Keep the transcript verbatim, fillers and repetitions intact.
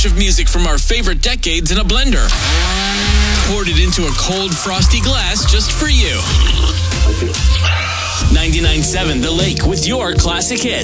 of music from our favorite decades in a blender. Poured it into a cold, frosty glass just for you. ninety-nine point seven The Lake with your classic hits.